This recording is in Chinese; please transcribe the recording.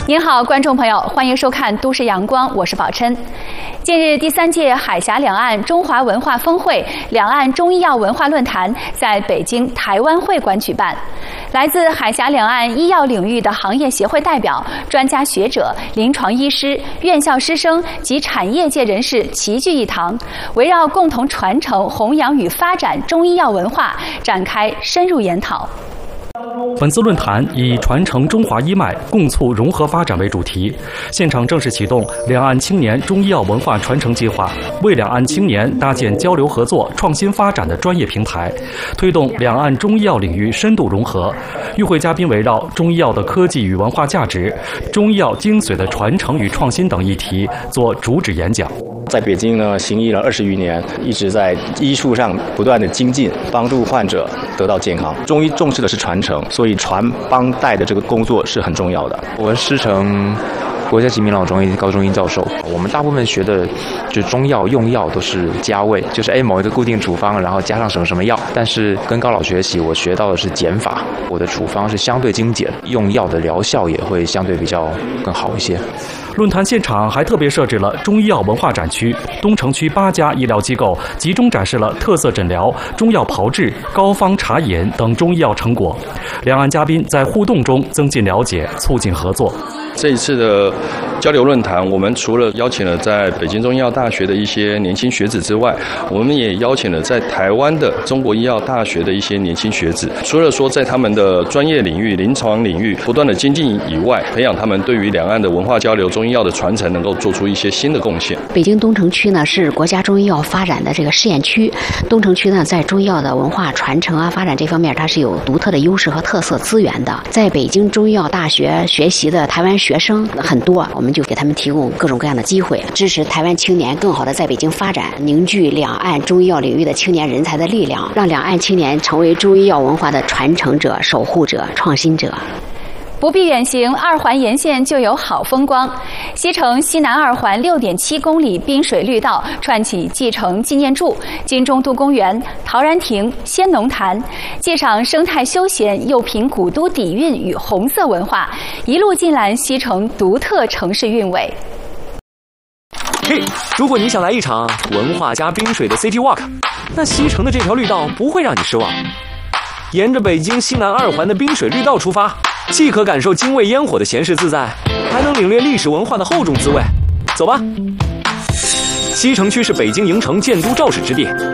您好，观众朋友，欢迎收看《都市阳光》，我是宝琛。近日，第3届海峡两岸中华文化峰会两岸中医药文化论坛在北京台湾会馆举办。来自海峡两岸医药领域的行业协会代表、专家学者、临床医师、院校师生及产业界人士齐聚一堂，围绕共同传承、弘扬与发展中医药文化展开深入研讨。 本次论坛以传承中华医脉，共促融合发展为主题，现场正式启动两岸青年中医药文化传承计划，为两岸青年搭建交流合作、创新发展的专业平台，推动两岸中医药领域深度融合。与会嘉宾围绕中医药的科技与文化价值、中医药精髓的传承与创新等议题做主旨演讲。 在北京呢，行医了20余年，一直在医术上不断的精进，帮助患者得到健康。中医重视的是传承，所以传帮带的这个工作是很重要的。 我师承国家级名老中医高中医教授，我们大部分学的就是中药用药都是加味，就是某一个固定处方，然后加上什么什么药。但是跟高老学习，我学到的是减法，我的处方是相对精简，用药的疗效也会相对比较更好一些。 论坛现场还特别设置了中医药文化展区，东城区8家医疗机构集中展示了特色诊疗、中药炮制、膏方茶饮等中医药成果。两岸嘉宾在互动中增进了解，促进合作。 这一次的交流论坛，我们除了邀请了在北京中医药大学的一些年轻学子之外，我们也邀请了在台湾的中国医药大学的一些年轻学子。除了说在他们的专业领域、临床领域不断的精进以外，培养他们对于两岸的文化交流、中医药的传承，能够做出一些新的贡献。 北京东城区呢是国家中医药发展的这个试验区，东城区呢在中医药的文化传承发展这方面，它是有独特的优势和特色资源的。在北京中医药大学学习的台湾学生很多，我们就给他们提供各种各样的机会，支持台湾青年更好的在北京发展，凝聚两岸中医药领域的青年人才的力量，让两岸青年成为中医药文化的传承者、守护者、创新者。 不必远行，2环沿线就有好风光。西城西南2环6.7公里滨水绿道串起继承纪念柱、金中都公园、陶然亭、仙农坛，既赏生态休闲，又品古都底蕴与红色文化，一路尽览西城独特城市韵味。 嘿，如果你想来一场文化加冰水的 City Walk， 那西城的这条绿道不会让你失望。沿着北京西南2环的滨水绿道出发，既可感受精卫烟火的闲适自在，还能领略历史文化的厚重滋味。走吧！西城区是北京营城建都肇始之地，